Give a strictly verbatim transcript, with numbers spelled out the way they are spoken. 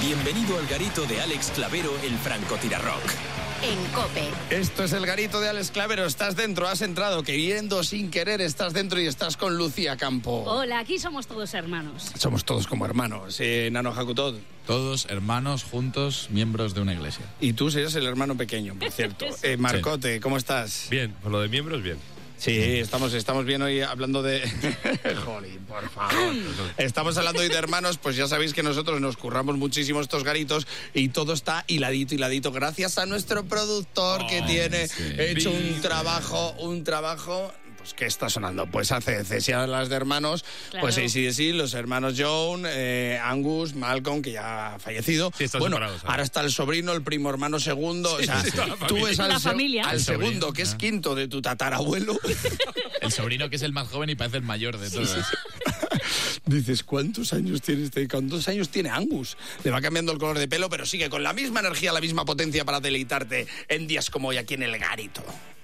Bienvenido al garito de Alex Clavero, el francotirarrock. En COPE. Esto es el garito de Alex Clavero. Estás dentro, has entrado, queriendo sin querer, estás dentro y estás con Lucía Campo. Hola, aquí somos todos hermanos. Somos todos como hermanos. Eh, Nano Hakutod. Todos hermanos, juntos, miembros de una iglesia. Y tú serías el hermano pequeño, por cierto. Eh, Marcote, ¿cómo estás? Bien, por lo de miembros, bien. Sí, estamos, estamos bien hoy hablando de... Jolín, por favor. Estamos hablando hoy de hermanos, pues ya sabéis que nosotros nos curramos muchísimo estos garitos y todo está hiladito, hiladito, gracias a nuestro productor oh, que tiene sí. hecho un trabajo, un trabajo... Pues, ¿qué está sonando? Pues hace cesiones las de hermanos, claro. Pues sí, sí, sí, los hermanos John, eh, Angus, Malcolm, que ya ha fallecido. Sí, bueno, ahora está el sobrino, el primo hermano segundo. Sí, o sea, sí, tú ves al, se al segundo, que es quinto de tu tatarabuelo. El sobrino, que es el más joven y parece el mayor de todos. Sí, sí. Dices, ¿cuántos años tiene este? ¿Cuántos años tiene Angus? Le va cambiando el color de pelo, pero sigue con la misma energía, la misma potencia para deleitarte en días como hoy aquí en el garito.